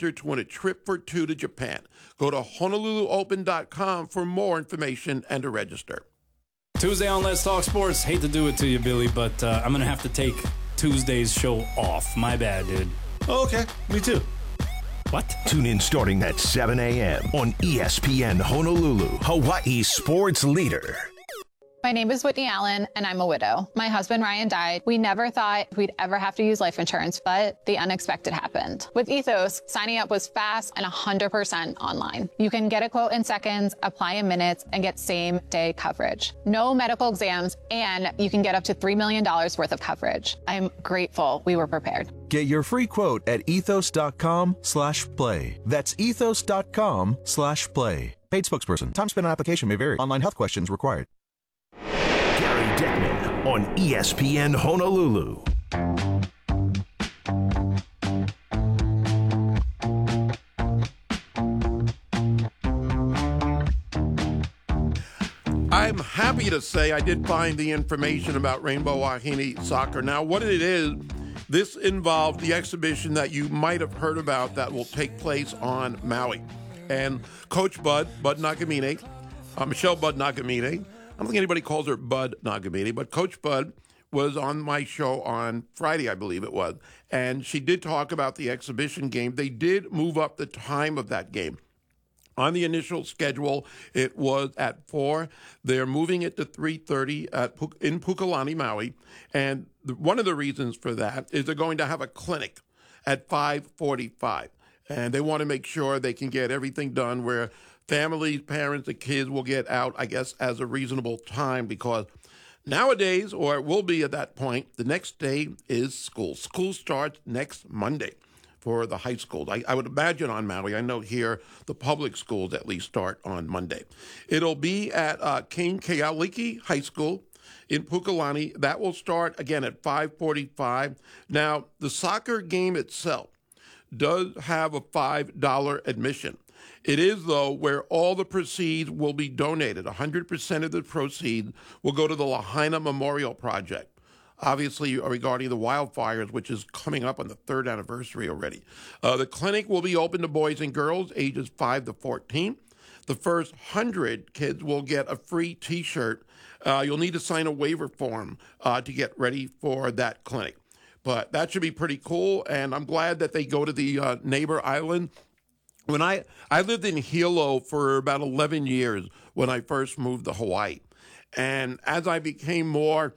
enter to win a trip for two to Japan. Go to HonoluluOpen.com for more information and to register. Tuesday on Let's Talk Sports. Hate to do it to you, Billy, but I'm going to have to take Tuesday's show off. My bad, dude. Oh, okay. Me too. What? Tune in starting at 7 a.m. on ESPN Honolulu, Hawaii's sports leader. My name is Whitney Allen, and I'm a widow. My husband, Ryan, died. We never thought we'd ever have to use life insurance, but the unexpected happened. With Ethos, signing up was fast and 100% online. You can get a quote in seconds, apply in minutes, and get same-day coverage. No medical exams, and you can get up to $3 million worth of coverage. I'm grateful we were prepared. Get your free quote at ethos.com/play. That's ethos.com/play. Paid spokesperson. Time spent on application may vary. Online health questions required. Gary Deckman on ESPN Honolulu. I'm happy to say I did find the information about Rainbow Wahine Soccer. Now, what it is, this involves the exhibition that you might have heard about that will take place on Maui. And Coach Bud Nagamine, Michelle Bud Nagamine, I don't think anybody calls her Bud Nagamine, but Coach Bud was on my show on Friday, I believe it was, and she did talk about the exhibition game. They did move up the time of that game. On the initial schedule, it was at 4. They're moving it to 3:30 in Pukalani, Maui, and one of the reasons for that is they're going to have a clinic at 5:45, and they want to make sure they can get everything done where families, parents, and kids will get out, I guess, as a reasonable time, because nowadays, or it will be at that point, the next day is school. School starts next Monday for the high schools. I would imagine on Maui, I know here the public schools at least start on Monday. It'll be at King Kealiki High School in Pukalani. That will start, again, at 5:45. Now, the soccer game itself does have a $5 admission. It is, though, where all the proceeds will be donated. 100% of the proceeds will go to the Lahaina Memorial Project, obviously regarding the wildfires, which is coming up on the 3rd anniversary already. The clinic will be open to boys and girls ages 5 to 14. The first 100 kids will get a free T-shirt. You'll need to sign a waiver form to get ready for that clinic. But that should be pretty cool, and I'm glad that they go to the neighbor island. When I lived in Hilo for about 11 years when I first moved to Hawaii. And as I became more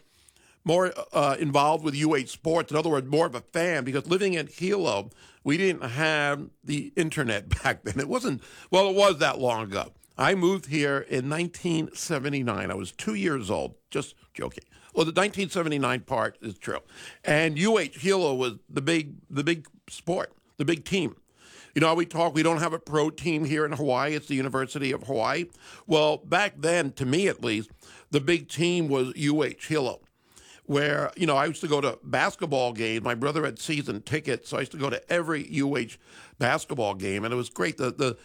involved with UH sports, in other words, more of a fan, because living in Hilo, we didn't have the internet back then. It was that long ago. I moved here in 1979. I was 2 years old, just joking. Well, the 1979 part is true. And UH Hilo was the big sport, the big team. You know, we don't have a pro team here in Hawaii. It's the University of Hawaii. Well, back then, to me at least, the big team was UH Hilo, where, I used to go to basketball games. My brother had season tickets, so I used to go to every UH basketball game, and it was great. The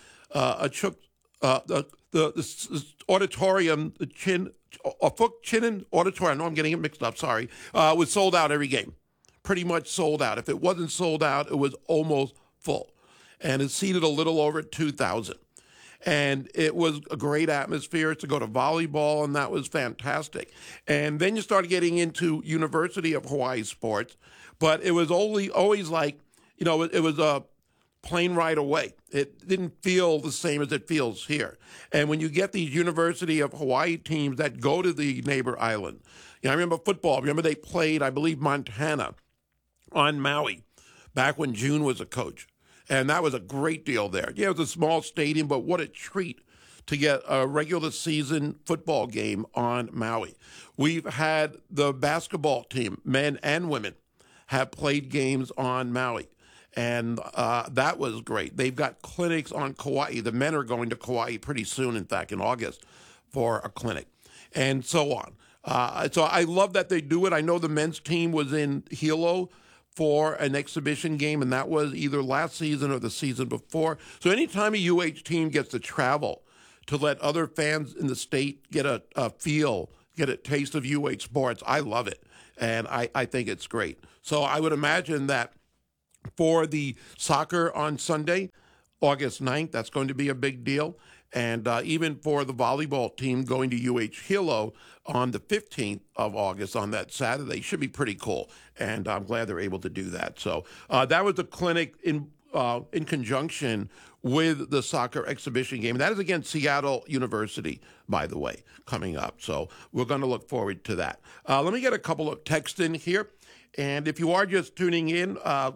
auditorium, the Chinen Auditorium, I know I'm getting it mixed up, sorry, was sold out every game, pretty much sold out. If it wasn't sold out, it was almost full. And it seated a little over 2,000. And it was a great atmosphere to go to volleyball, and that was fantastic. And then you started getting into University of Hawaii sports, but it was always like, it was a plane ride away. It didn't feel the same as it feels here. And when you get these University of Hawaii teams that go to the neighbor island, I remember football. Remember they played, I believe, Montana on Maui back when June was a coach. And that was a great deal there. Yeah, it was a small stadium, but what a treat to get a regular season football game on Maui. We've had the basketball team, men and women, have played games on Maui. And that was great. They've got clinics on Kauai. The men are going to Kauai pretty soon, in fact, in August, for a clinic, and so on. So I love that they do it. I know the men's team was in Hilo for an exhibition game, and that was either last season or the season before. So anytime a UH team gets to travel to let other fans in the state get a taste of UH sports, I love it, and I think it's great. So I would imagine that for the soccer on Sunday, August 9th. That's going to be a big deal. And even for the volleyball team going to UH Hilo on the 15th of August on that Saturday should be pretty cool. And I'm glad they're able to do that. So that was the clinic in conjunction with the soccer exhibition game. That is against Seattle University, by the way, coming up. So we're going to look forward to that. Let me get a couple of texts in here. And if you are just tuning in,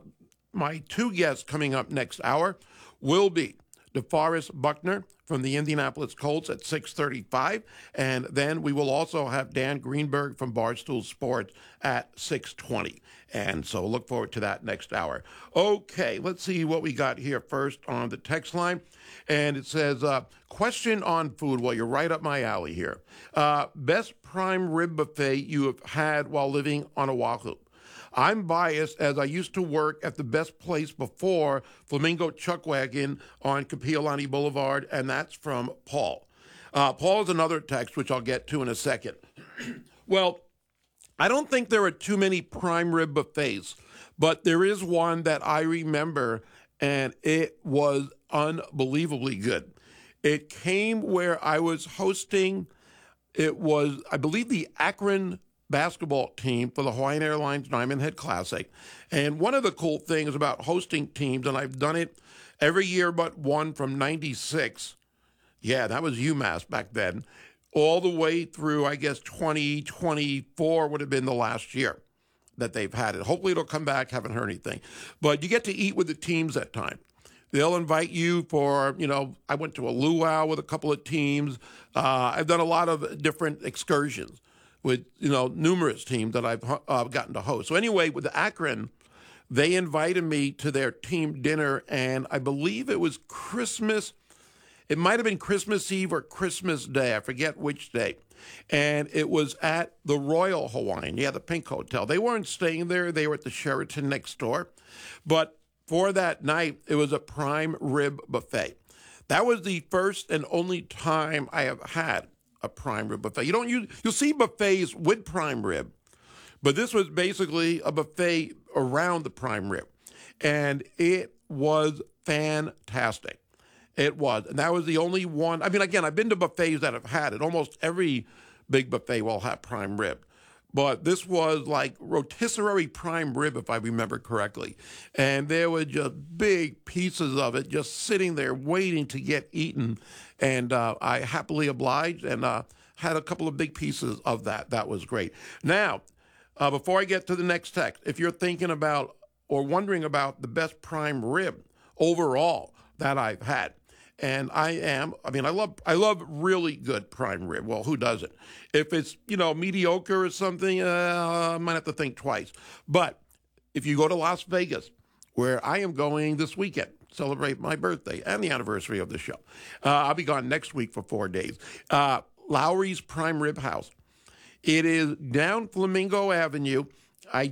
my two guests coming up next hour will be DeForest Buckner from the Indianapolis Colts at 6:35. And then we will also have Dan Greenberg from Barstool Sports at 6:20. And so look forward to that next hour. Okay, let's see what we got here first on the text line. And it says, question on food. Well, you're right up my alley here. Best prime rib buffet you have had while living on Oahu. I'm biased as I used to work at the best place before, Flamingo Chuck Wagon on Kapiolani Boulevard, and that's from Paul. Paul is another text, which I'll get to in a second. Well, I don't think there are too many prime rib buffets, but there is one that I remember, and it was unbelievably good. It came where I was hosting, it was, I believe, the Akron basketball team for the Hawaiian Airlines Diamond Head Classic. And one of the cool things about hosting teams, and I've done it every year but one from 96, yeah, that was UMass back then, all the way through, I guess, 2024 would have been the last year that they've had it. Hopefully it'll come back, haven't heard anything. But you get to eat with the teams that time. They'll invite you for, I went to a luau with a couple of teams. I've done a lot of different excursions with, numerous teams that I've gotten to host. So anyway, with the Akron, they invited me to their team dinner, and I believe it was Christmas. It might have been Christmas Eve or Christmas Day. I forget which day. And it was at the Royal Hawaiian, the Pink Hotel. They weren't staying there. They were at the Sheraton next door. But for that night, it was a prime rib buffet. That was the first and only time I have had a prime rib buffet. You'll see buffets with prime rib, but this was basically a buffet around the prime rib, and it was fantastic. It was, and that was the only one. I mean, again, I've been to buffets that have had it. Almost every big buffet will have prime rib, but this was like rotisserie prime rib, if I remember correctly, and there were just big pieces of it just sitting there waiting to get eaten. And I happily obliged and had a couple of big pieces of that. That was great. Now, before I get to the next text, if you're thinking about or wondering about the best prime rib overall that I've had, and I love really good prime rib. Well, who doesn't? If it's, mediocre or something, I might have to think twice. But if you go to Las Vegas, where I am going this weekend, celebrate my birthday and the anniversary of the show. I'll be gone next week for 4 days. Lowry's Prime Rib House. It is down Flamingo Avenue. I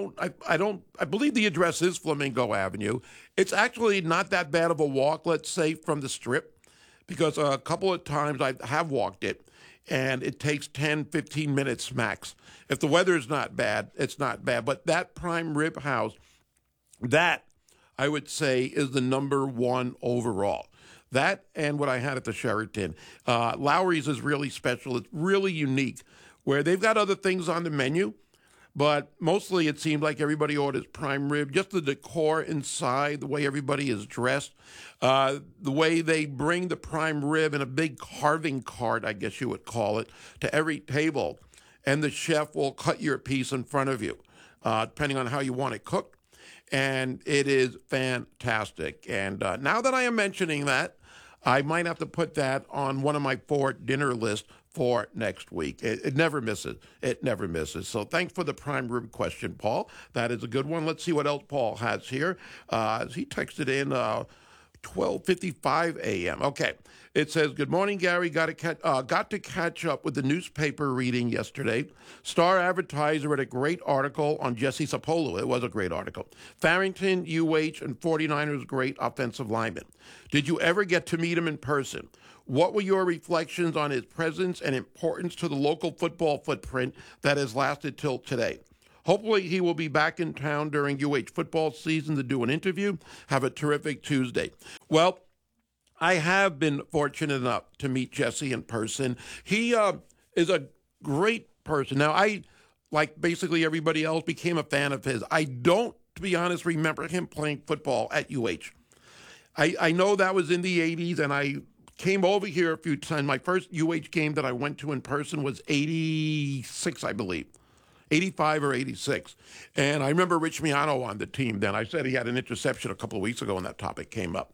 believe the address is Flamingo Avenue. It's actually not that bad of a walk, let's say, from the Strip, because a couple of times I have walked it, and it takes 10, 15 minutes max. If the weather is not bad, it's not bad. But that Prime Rib House, that I would say is the number one overall. That and what I had at the Sheraton. Lowry's is really special. It's really unique, where they've got other things on the menu, but mostly it seems like everybody orders prime rib. Just the decor inside, the way everybody is dressed, the way they bring the prime rib in a big carving cart, I guess you would call it, to every table, and the chef will cut your piece in front of you, depending on how you want it cooked. And it is fantastic. And now that I am mentioning that, I might have to put that on one of my 4 dinner lists for next week. It never misses. It never misses. So thanks for the prime rib question, Paul. That is a good one. Let's see what else Paul has here. He texted in 12:55 a.m. Okay. It says, good morning, Gary. Got to catch up with the newspaper reading yesterday. Star Advertiser read a great article on Jesse Sapolu. It was a great article. Farrington, UH, and 49ers great offensive lineman. Did you ever get to meet him in person? What were your reflections on his presence and importance to the local football footprint that has lasted till today? hopefully he will be back in town during UH football season to do an interview. Have a terrific Tuesday. Well, I have been fortunate enough to meet Jesse in person. He is a great person. Now, I, like basically everybody else, became a fan of his. I don't, to be honest, remember him playing football at UH. I know that was in the 80s, and I came over here a few times. My first UH game that I went to in person was 86, I believe. 85 or 86. And I remember Rich Miano on the team then. I said he had an interception a couple of weeks ago when that topic came up.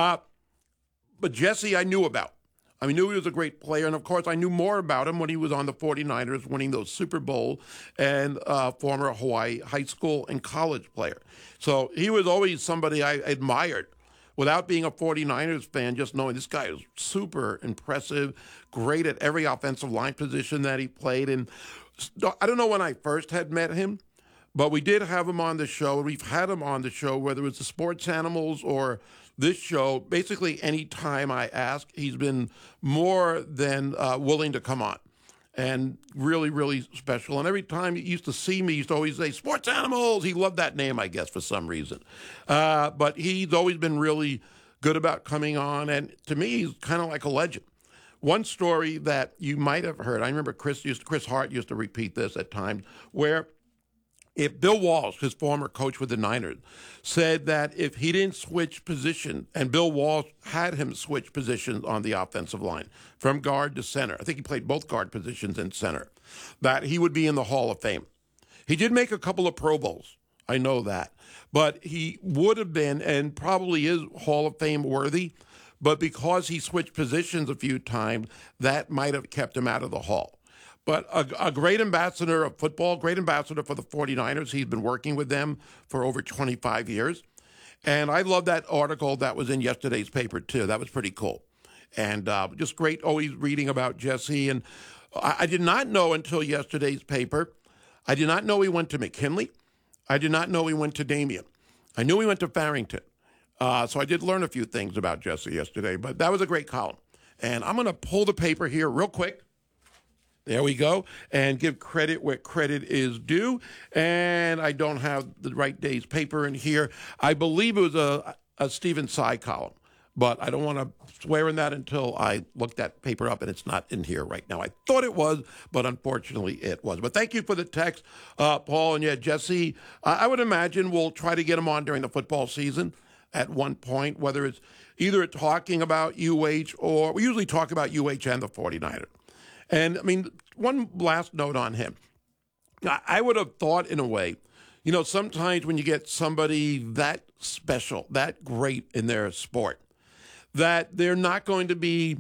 But Jesse, I knew about. I knew he was a great player, and of course, I knew more about him when he was on the 49ers, winning those Super Bowl, and former Hawaii high school and college player. So he was always somebody I admired. Without being a 49ers fan, just knowing this guy is super impressive, great at every offensive line position that he played. And I don't know when I first had met him, but we did have him on the show. We've had him on the show, whether it's the Sports Animals or this show. Basically, any time I ask, he's been more than willing to come on. And really, really special. And every time he used to see me, he used to always say, Sports Animals. He loved that name, I guess, for some reason. But he's always been really good about coming on. And to me, he's kind of like a legend. One story that you might have heard, I remember Chris Hart used to repeat this at times, where if Bill Walsh, his former coach with the Niners, said that if he didn't switch position, and Bill Walsh had him switch positions on the offensive line from guard to center, I think he played both guard positions and center, that he would be in the Hall of Fame. He did make a couple of Pro Bowls, I know that, but he would have been and probably is Hall of Fame worthy, but because he switched positions a few times, that might have kept him out of the Hall. But a great ambassador of football, great ambassador for the 49ers. He's been working with them for over 25 years. And I love that article that was in yesterday's paper, too. That was pretty cool. And just great always reading about Jesse. And I did not know until yesterday's paper. I did not know he went to McKinley. I did not know he went to Damien. I knew he went to Farrington. So I did learn a few things about Jesse yesterday. But that was a great column. And I'm going to pull the paper here real quick. There we go. And give credit where credit is due. And I don't have the right day's paper in here. I believe it was a Stephen Tsai column, but I don't want to swear in that until I look that paper up, and it's not in here right now. I thought it was, but unfortunately it was. But thank you for the text, Paul. And yeah, Jesse, I would imagine we'll try to get him on during the football season at one point, whether it's either talking about UH or we usually talk about UH and the 49ers. And, one last note on him. I would have thought in a way, sometimes when you get somebody that special, that great in their sport, that they're not going to be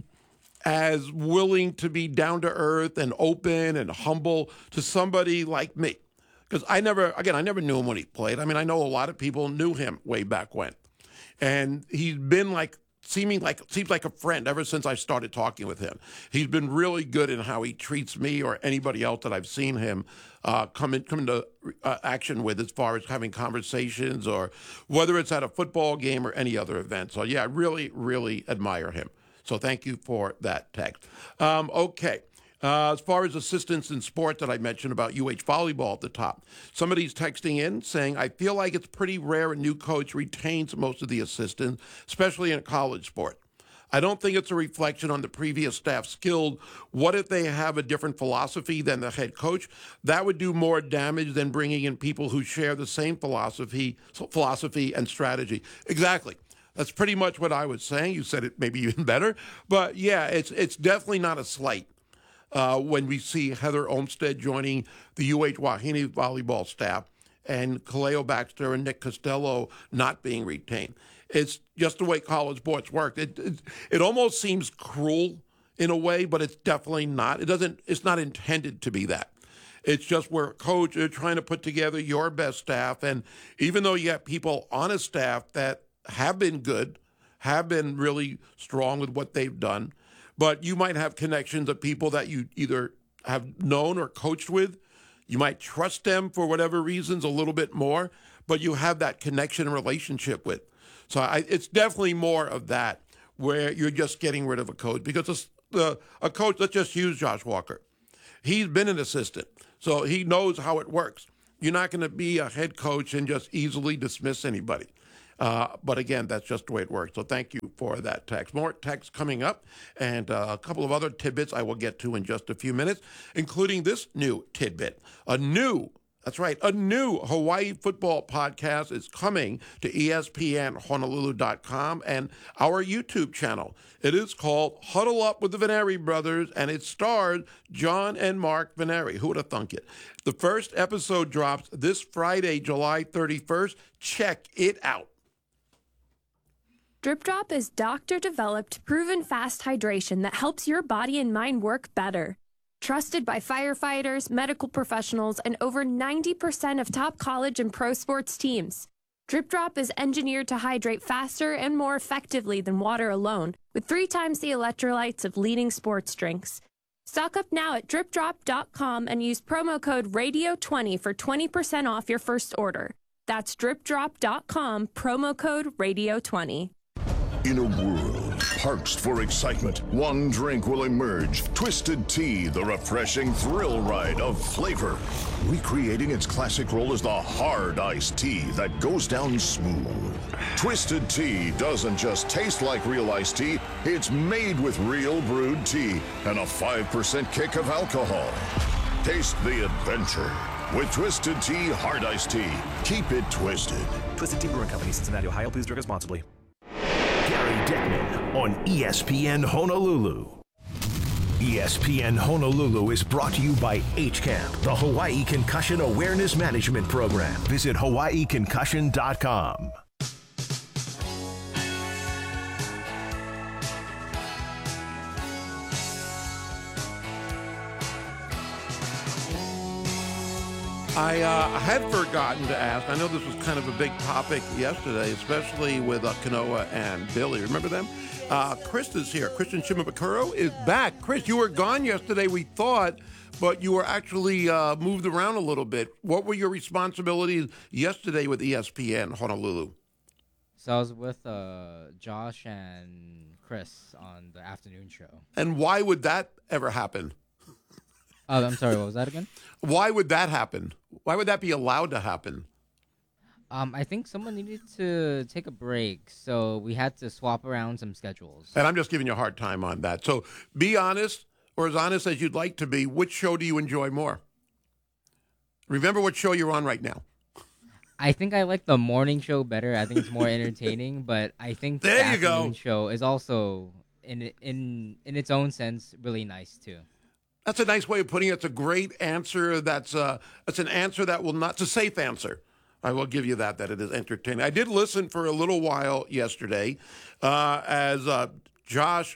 as willing to be down to earth and open and humble to somebody like me. Because I never knew him when he played. I know a lot of people knew him way back when. And he's been seems like a friend ever since I started talking with him. He's been really good in how he treats me or anybody else that I've seen him come into action with as far as having conversations or whether it's at a football game or any other event. So, yeah, I really, really admire him. So thank you for that text. Okay. As far as assistants in sport that I mentioned about UH volleyball at the top, somebody's texting in saying, I feel like it's pretty rare a new coach retains most of the assistants, especially in college sport. I don't think it's a reflection on the previous staff skilled. What if they have a different philosophy than the head coach? That would do more damage than bringing in people who share the same philosophy and strategy. Exactly. That's pretty much what I was saying. You said it maybe even better. But, yeah, it's definitely not a slight. When we see Heather Olmstead joining the UH Wahine volleyball staff and Kaleo Baxter and Nick Costello not being retained. It's just the way college sports work. It almost seems cruel in a way, but it's definitely not. It's not intended to be that. It's just where coach are trying to put together your best staff. And even though you have people on a staff that have been good, have been really strong with what they've done, but you might have connections of people that you either have known or coached with. You might trust them for whatever reasons a little bit more, but you have that connection and relationship with. So it's definitely more of that where you're just getting rid of a coach. Because a coach, let's just use Josh Walker. He's been an assistant, so he knows how it works. You're not going to be a head coach and just easily dismiss anybody. But again, that's just the way it works. So thank you for that text. More text coming up, and a couple of other tidbits I will get to in just a few minutes, including this new tidbit. A new Hawaii football podcast is coming to ESPNHonolulu.com and our YouTube channel. It is called Huddle Up with the Veneri Brothers, and it stars John and Mark Veneri. Who would have thunk it? The first episode drops this Friday, July 31st. Check it out. Drip Drop is doctor-developed, proven fast hydration that helps your body and mind work better. Trusted by firefighters, medical professionals, and over 90% of top college and pro sports teams. Drip Drop is engineered to hydrate faster and more effectively than water alone, with 3 times the electrolytes of leading sports drinks. Stock up now at dripdrop.com and use promo code RADIO20 for 20% off your first order. That's dripdrop.com, promo code RADIO20. In a world parched for excitement, one drink will emerge. Twisted Tea, the refreshing thrill ride of flavor. Recreating its classic role as the hard iced tea that goes down smooth. Twisted Tea doesn't just taste like real iced tea, it's made with real brewed tea and a 5% kick of alcohol. Taste the adventure with Twisted Tea Hard Iced Tea. Keep it twisted. Twisted Tea Brewing Company, Cincinnati, Ohio. Please drink responsibly. Gary Deckman on ESPN Honolulu. ESPN Honolulu is brought to you by HCAMP, the Hawaii Concussion Awareness Management Program. Visit hawaiiconcussion.com. I had forgotten to ask. I know this was kind of a big topic yesterday, especially with Kanoa and Billy. Remember them? Chris is here. Christian Shimabukuro is back. Chris, you were gone yesterday, we thought, but you were actually moved around a little bit. What were your responsibilities yesterday with ESPN Honolulu? So I was with Josh and Chris on the afternoon show. And why would that ever happen? I'm sorry, what was that again? Why would that happen? Why would that be allowed to happen? I think someone needed to take a break, so we had to swap around some schedules. And I'm just giving you a hard time on that. So be honest, or as honest as you'd like to be. Which show do you enjoy more? Remember what show you're on right now. I think I like the morning show better. I think it's more entertaining, but I think the afternoon show is also, in its own sense, really nice too. That's a nice way of putting it. It's a great answer. It's an answer that will not. It's a safe answer. I will give you that it is entertaining. I did listen for a little while yesterday as Josh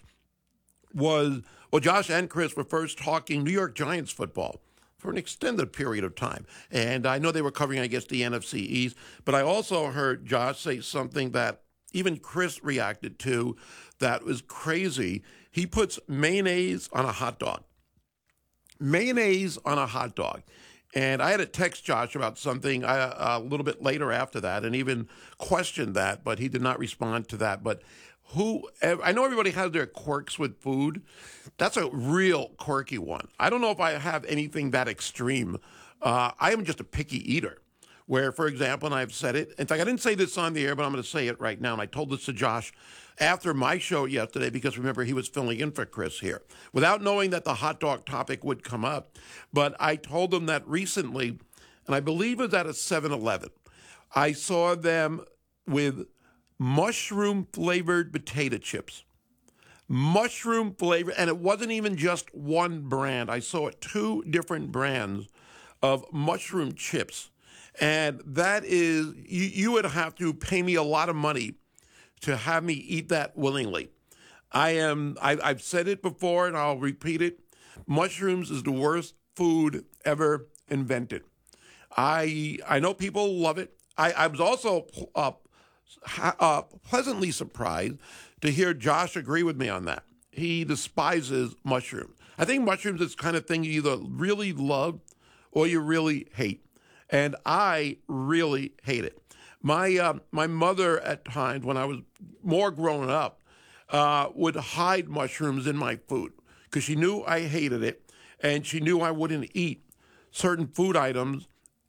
and Chris were first talking New York Giants football for an extended period of time. And I know they were covering, I guess, the NFC East. But I also heard Josh say something that even Chris reacted to that was crazy. He puts mayonnaise on a hot dog. Mayonnaise on a hot dog. And I had to text Josh about something a little bit later after that and even questioned that, but he did not respond to that. But I know everybody has their quirks with food. That's a real quirky one. I don't know if I have anything that extreme. I am just a picky eater. Where, for example, and I've said it, in fact, I didn't say this on the air, but I'm going to say it right now, and I told this to Josh after my show yesterday because, remember, he was filling in for Chris here, without knowing that the hot dog topic would come up. But I told him that recently, and I believe it was at a 7-Eleven, I saw them with mushroom-flavored potato chips. Mushroom-flavored, and it wasn't even just one brand. I saw 2 different brands of mushroom chips. And that is, you would have to pay me a lot of money to have me eat that willingly. I've said it before and I'll repeat it. Mushrooms is the worst food ever invented. I know people love it. I was also pleasantly surprised to hear Josh agree with me on that. He despises mushrooms. I think mushrooms is the kind of thing you either really love or you really hate. And I really hate it. My mother at times, when I was more grown up, would hide mushrooms in my food because she knew I hated it, and she knew I wouldn't eat certain food items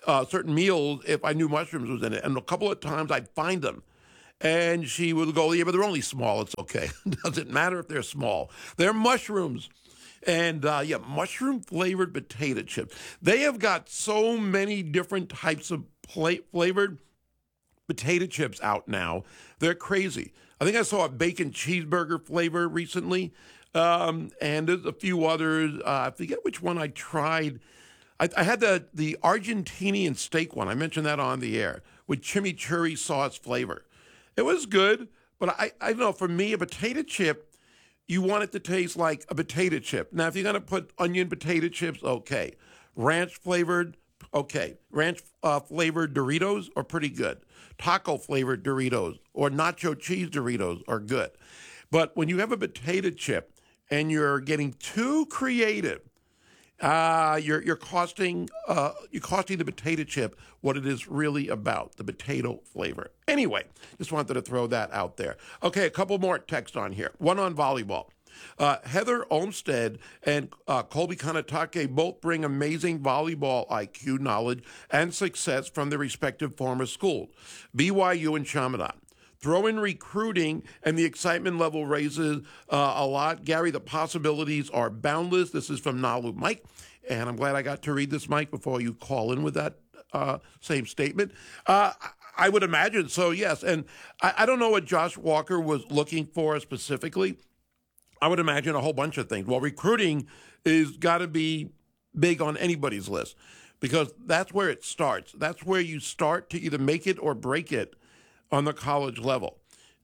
certain meals if I knew mushrooms was in it. And a couple of times I'd find them. And she would go, yeah, but they're only small. It's okay. Doesn't matter if they're small. They're mushrooms. And, mushroom-flavored potato chips. They have got so many different types of flavored potato chips out now. They're crazy. I think I saw a bacon cheeseburger flavor recently, and there's a few others. I forget which one I tried. I had the Argentinian steak one. I mentioned that on the air with chimichurri sauce flavor. It was good, but I don't know. For me, a potato chip, you want it to taste like a potato chip. Now, if you're going to put onion potato chips, okay. Ranch flavored, okay. Ranch flavored Doritos are pretty good. Taco flavored Doritos or nacho cheese Doritos are good. But when you have a potato chip and you're getting too creative, you're costing the potato chip what it is really about, the potato flavor. Anyway, just wanted to throw that out there. Okay, a couple more texts on here. One on volleyball. Heather Olmstead and Colby Kanatake both bring amazing volleyball IQ, knowledge, and success from their respective former schools, BYU and Chaminade. Throw in recruiting, and the excitement level raises a lot. Gary, the possibilities are boundless. This is from Nalu Mike, and I'm glad I got to read this, Mike, before you call in with that same statement. I would imagine so, yes. And I don't know what Josh Walker was looking for specifically. I would imagine a whole bunch of things. Well, recruiting is got to be big on anybody's list because that's where it starts. That's where you start to either make it or break it on the college level.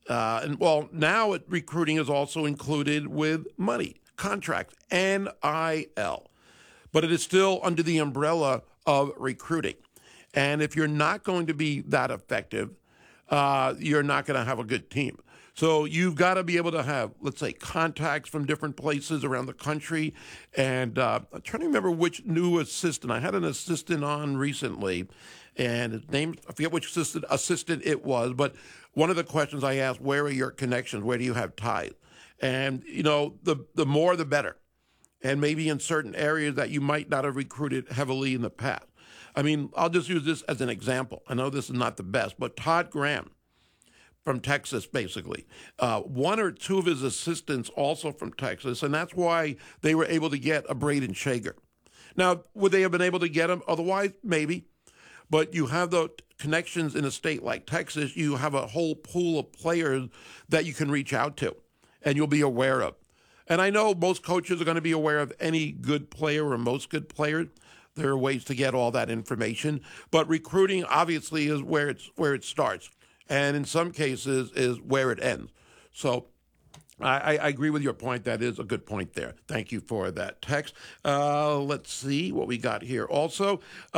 Now recruiting is also included with money, contracts, NIL. But it is still under the umbrella of recruiting. And if you're not going to be that effective, you're not going to have a good team. So you've got to be able to have, let's say, contacts from different places around the country. And I'm trying to remember which new assistant. I had an assistant on recently, and his name, I forget which assistant it was, but one of the questions I asked, where are your connections? Where do you have ties? And, the more the better. And maybe in certain areas that you might not have recruited heavily in the past. I mean, I'll just use this as an example. I know this is not the best, but Todd Graham from Texas, basically. One or two of his assistants also from Texas, and that's why they were able to get a Braden Shager. Now, would they have been able to get him otherwise? Maybe. But you have the connections in a state like Texas, you have a whole pool of players that you can reach out to and you'll be aware of. And I know most coaches are going to be aware of any good player or most good players. There are ways to get all that information. But recruiting, obviously, is where it starts. And in some cases is where it ends. So I agree with your point. That is a good point there. Thank you for that text. Let's see what we got here also.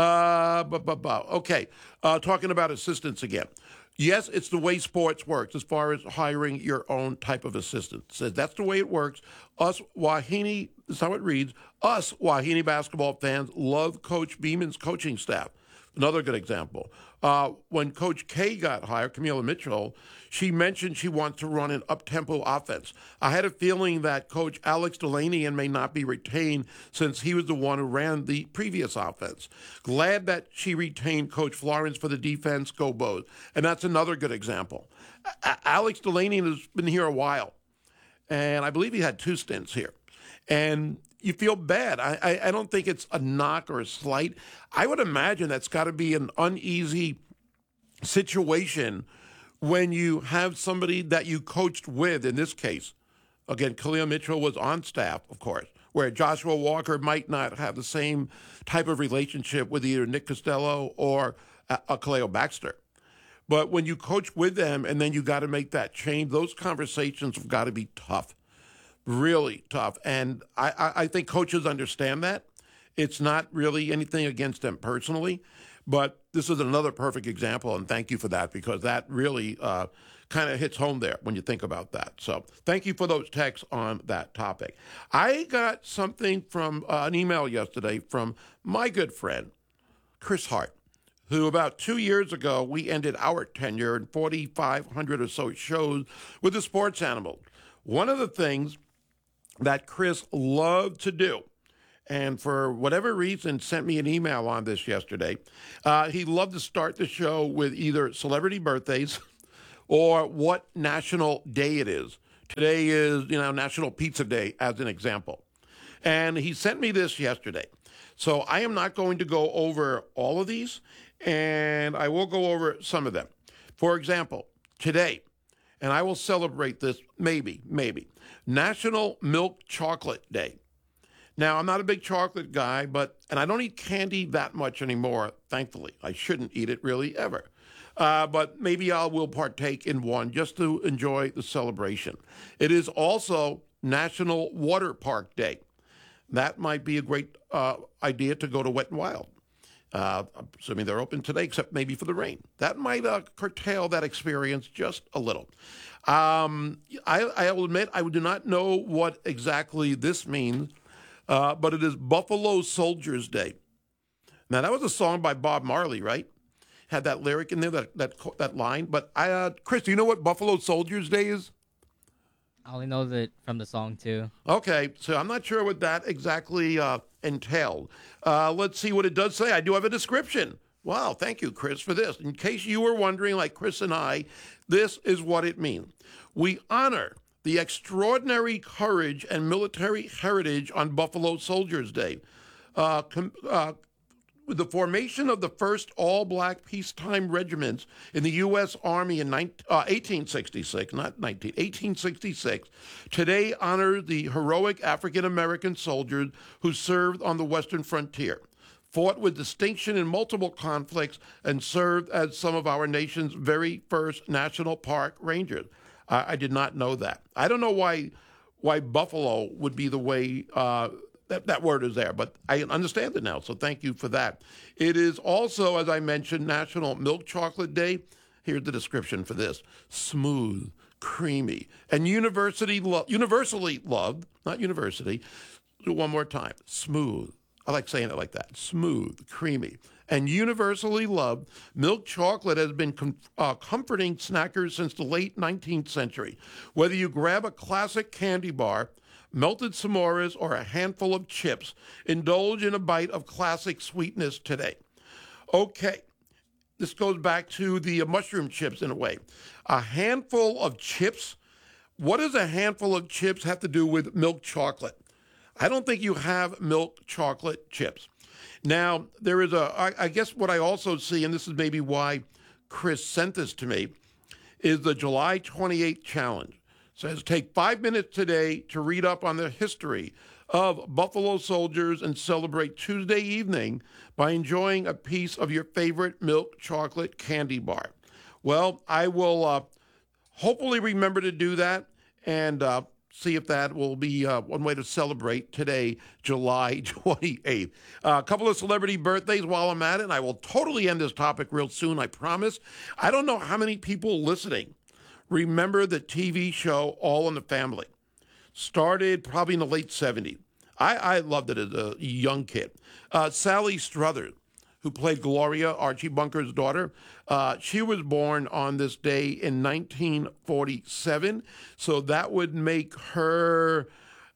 Okay, talking about assistants again. Yes, it's the way sports works as far as hiring your own type of assistant. Says that's the way it works. Us Wahine, that's how it reads, us Wahine basketball fans love Coach Beeman's coaching staff. Another good example. When Coach K got hired, Camila Mitchell, she mentioned she wants to run an up-tempo offense. I had a feeling that Coach Alex Delanian may not be retained since he was the one who ran the previous offense. Glad that she retained Coach Florence for the defense. Go Bows. And that's another good example. Alex Delanian has been here a while, and I believe he had 2 stints here. And you feel bad. I don't think it's a knock or a slight. I would imagine that's got to be an uneasy situation when you have somebody that you coached with, in this case. Again, Kalia Mitchell was on staff, of course, where Joshua Walker might not have the same type of relationship with either Nick Costello or Kaleo Baxter. But when you coach with them and then you got to make that change, those conversations have got to be tough. Really tough. And I think coaches understand that. It's not really anything against them personally, but this is another perfect example, and thank you for that because that really kind of hits home there when you think about that. So thank you for those texts on that topic. I got something from an email yesterday from my good friend, Chris Hart, who about 2 years ago, we ended our tenure in 4,500 or so shows with the Sports Animal. One of the things that Chris loved to do, and for whatever reason sent me an email on this yesterday. He loved to start the show with either celebrity birthdays or what national day it is. Today is, National Pizza Day, as an example. And he sent me this yesterday. So I am not going to go over all of these, and I will go over some of them. For example, today, and I will celebrate this maybe, National Milk Chocolate Day. Now, I'm not a big chocolate guy, and I don't eat candy that much anymore, thankfully. I shouldn't eat it really ever. But maybe I will partake in one just to enjoy the celebration. It is also National Water Park Day. That might be a great idea to go to Wet and Wild. Assuming they're open today, except maybe for the rain. That might curtail that experience just a little. I will admit I do not know what exactly this means, but it is Buffalo Soldiers Day. Now, that was a song by Bob Marley, right? Had that lyric in there, that line. But Chris, do you know what Buffalo Soldiers Day is? I only know that from the song, too. Okay, so I'm not sure what that exactly entailed. Let's see what it does say. I do have a description. Wow, thank you, Chris, for this. In case you were wondering, like Chris and I, this is what it means. We honor the extraordinary courage and military heritage on Buffalo Soldiers Day. With the formation of the first all-black peacetime regiments in the U.S. Army in 1866, today honors the heroic African-American soldiers who served on the Western frontier, fought with distinction in multiple conflicts, and served as some of our nation's very first National Park Rangers. I did not know that. I don't know why Buffalo would be the way that word is there, but I understand it now, so thank you for that. It is also, as I mentioned, National Milk Chocolate Day. Here's the description for this. Smooth, creamy, and universally loved, not university, do one more time. Smooth. I like saying it like that. Smooth, creamy, and universally loved, milk chocolate has been comforting snackers since the late 19th century. Whether you grab a classic candy bar, melted s'mores, or a handful of chips, indulge in a bite of classic sweetness today. Okay, this goes back to the mushroom chips in a way. A handful of chips? What does a handful of chips have to do with milk chocolate? I don't think you have milk chocolate chips. Now, there is I guess what I also see, and this is maybe why Chris sent this to me, is the July 28th challenge. Says, take 5 minutes today to read up on the history of Buffalo Soldiers and celebrate Tuesday evening by enjoying a piece of your favorite milk chocolate candy bar. Well, I will hopefully remember to do that and see if that will be one way to celebrate today, July 28th. A couple of celebrity birthdays while I'm at it, and I will totally end this topic real soon, I promise. I don't know how many people listening remember the TV show All in the Family. Started probably in the late 70s. I loved it as a young kid. Sally Struthers, who played Gloria, Archie Bunker's daughter, she was born on this day in 1947. So that would make her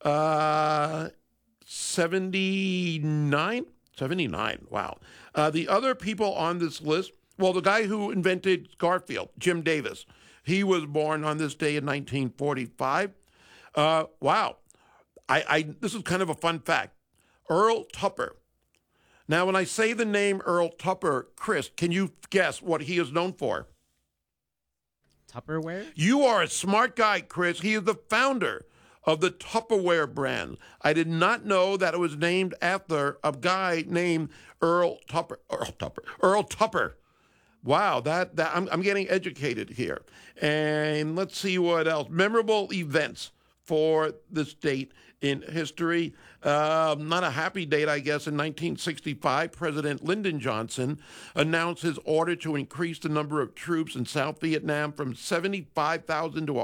79? 79, wow. The other people on this list, well, the guy who invented Garfield, Jim Davis, he was born on this day in 1945. Wow. This is kind of a fun fact. Earl Tupper. Now, when I say the name Earl Tupper, Chris, can you guess what he is known for? Tupperware? You are a smart guy, Chris. He is the founder of the Tupperware brand. I did not know that it was named after a guy named Earl Tupper. Wow, I'm getting educated here. And let's see what else. Memorable events for this date in history. Not a happy date, I guess. In 1965, President Lyndon Johnson announced his order to increase the number of troops in South Vietnam from 75,000 to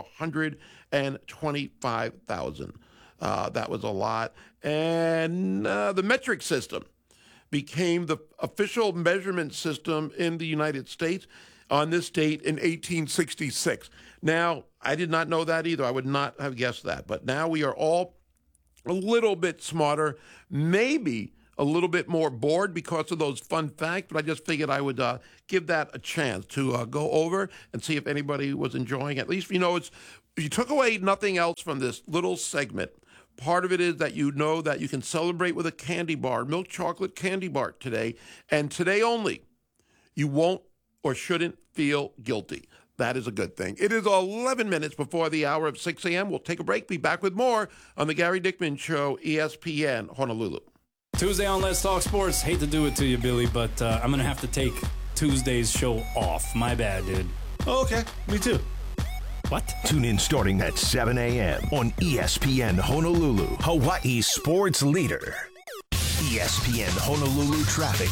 125,000. That was a lot. And the metric system became the official measurement system in the United States on this date in 1866. Now, I did not know that either. I would not have guessed that. But now we are all a little bit smarter, maybe a little bit more bored because of those fun facts, but I just figured I would give that a chance to go over and see if anybody was enjoying it. At least, if you took away nothing else from this little segment, part of it is that you know that you can celebrate with a candy bar, milk chocolate candy bar today, and today only. You won't or shouldn't feel guilty. That is a good thing. It is 11 minutes before the hour of 6 a.m. We'll take a break. Be back with more on the Gary Dickman Show, ESPN Honolulu. Tuesday on Let's Talk Sports. Hate to do it to you, Billy, but I'm going to have to take Tuesday's show off. My bad, dude. Oh, okay. Me too. What? Tune in starting at 7 a.m. on ESPN Honolulu, Hawaii's sports leader. ESPN Honolulu traffic.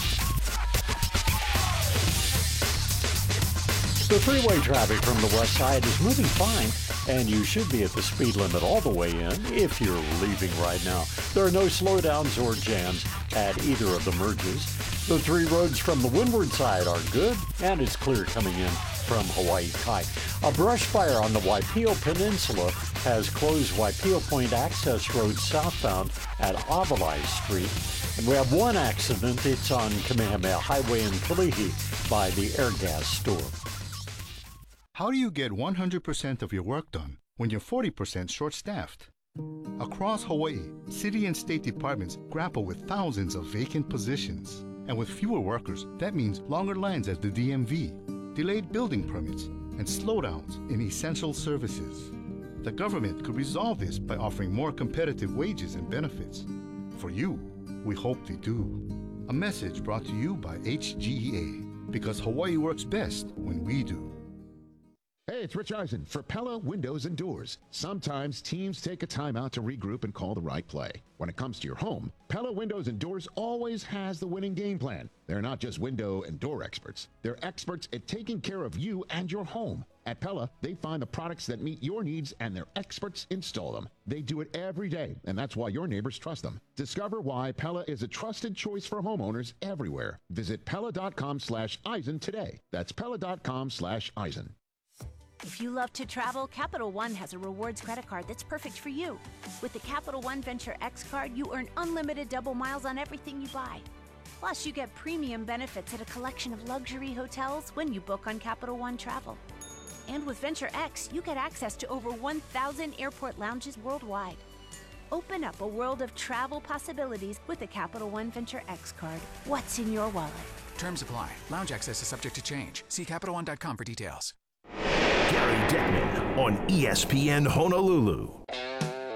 The freeway traffic from the west side is moving fine, and you should be at the speed limit all the way in if you're leaving right now. There are no slowdowns or jams at either of the merges. The three roads from the windward side are good, and it's clear coming in from Hawaii Kai. A brush fire on the Waipio Peninsula has closed Waipio Point Access Road southbound at Avalai Street. And we have one accident. It's on Kamehameha Highway in Kalihi by the Airgas store. How do you get 100% of your work done when you're 40% short-staffed? Across Hawaii, city and state departments grapple with thousands of vacant positions. And with fewer workers, that means longer lines at the DMV, delayed building permits, and slowdowns in essential services. The government could resolve this by offering more competitive wages and benefits. For you, we hope they do. A message brought to you by HGEA, because Hawaii works best when we do. Hey, it's Rich Eisen for Pella Windows and Doors. Sometimes teams take a time out to regroup and call the right play. When it comes to your home, Pella Windows and Doors always has the winning game plan. They're not just window and door experts. They're experts at taking care of you and your home. At Pella, they find the products that meet your needs and their experts install them. They do it every day, and that's why your neighbors trust them. Discover why Pella is a trusted choice for homeowners everywhere. Visit Pella.com/Eisen today. That's Pella.com/Eisen. If you love to travel, Capital One has a rewards credit card that's perfect for you. With the Capital One Venture X card, you earn unlimited double miles on everything you buy. Plus, you get premium benefits at a collection of luxury hotels when you book on Capital One Travel. And with Venture X, you get access to over 1,000 airport lounges worldwide. Open up a world of travel possibilities with the Capital One Venture X card. What's in your wallet? Terms apply. Lounge access is subject to change. See CapitalOne.com for details. Gary Dickman on ESPN Honolulu.